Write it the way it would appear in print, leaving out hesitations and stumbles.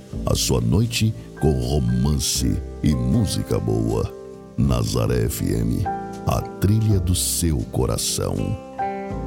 a sua noite com romance e música boa. Nazaré FM, a trilha do seu coração.